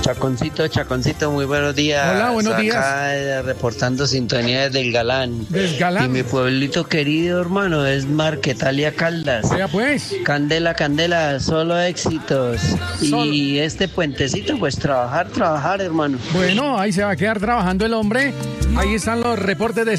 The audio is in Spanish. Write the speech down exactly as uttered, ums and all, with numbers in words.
Chaconcito, Chaconcito, muy buenos días. Hola, buenos días. Acá reportando sintonía desde el Galán. Del Galán. Y mi pueblito querido, hermano, es Marquetalia Caldas. Vea pues. Candela, Candela, solo éxitos. Solo. Y este puentecito, pues trabajar, trabajar, hermano. Bueno, ahí se va a quedar trabajando el hombre. Ahí están los reportes de